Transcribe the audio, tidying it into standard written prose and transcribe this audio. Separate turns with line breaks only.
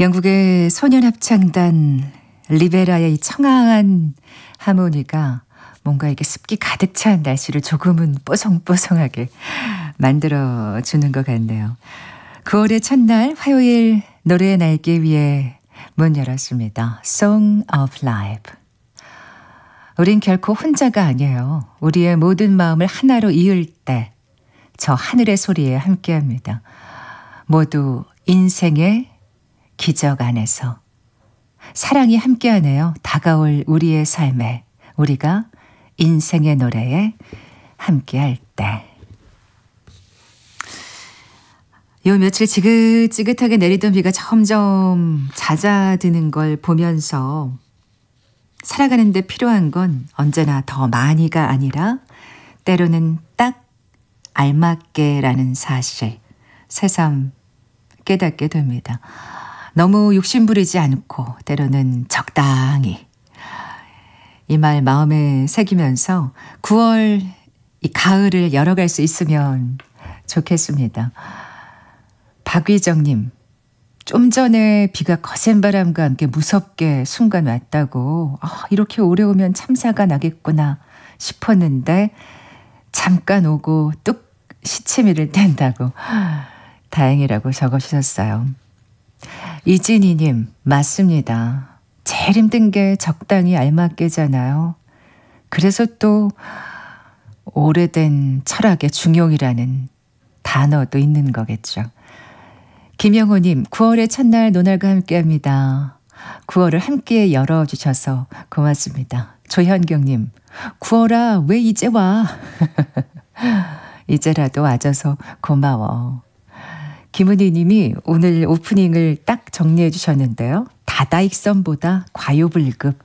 영국의 소년합창단 리베라의 이 청아한 하모니가 뭔가 이게 습기 가득 찬 날씨를 조금은 뽀송뽀송하게 만들어주는 것 같네요. 9월의 첫날 화요일 노래의 날개 위에 문 열었습니다. Song of Life. 우린 결코 혼자가 아니에요. 우리의 모든 마음을 하나로 이을 때 저 하늘의 소리에 함께합니다. 모두 인생의 기적 안에서 사랑이 함께하네요. 다가올 우리의 삶에 우리가 인생의 노래에 함께할 때. 요 며칠 지긋지긋하게 내리던 비가 점점 잦아드는 걸 보면서 살아가는 데 필요한 건 언제나 더 많이가 아니라 때로는 딱 알맞게라는 사실 새삼 깨닫게 됩니다. 너무 욕심부리지 않고 때로는 적당히 이 말 마음에 새기면서 9월 이 가을을 열어갈 수 있으면 좋겠습니다. 박위정님, 좀 전에 비가 거센 바람과 함께 무섭게 순간 왔다고 이렇게 오래 오면 참사가 나겠구나 싶었는데 잠깐 오고 뚝 시치미를 뗀다고 다행이라고 적어주셨어요. 이진희님, 맞습니다. 제일 힘든 게 적당히 알맞게잖아요. 그래서 또 오래된 철학의 중용이라는 단어도 있는 거겠죠. 김영호님, 9월의 첫날 노날과 함께합니다. 9월을 함께 열어주셔서 고맙습니다. 조현경님, 9월아 왜 이제 와? 이제라도 와줘서 고마워. 김은희 님이 오늘 오프닝을 딱 정리해 주셨는데요. 다다익선보다 과요불급.